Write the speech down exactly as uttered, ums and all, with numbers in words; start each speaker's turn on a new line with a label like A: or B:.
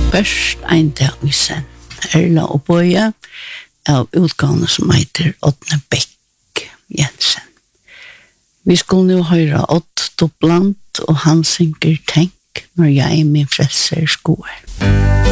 A: Først en dag i sen. Erla og Boja av utgående som heter Åtne Bæk Jensen. Vi skulle nå høre Ått Doppland og han synker Tenk når jeg min frelser skoer.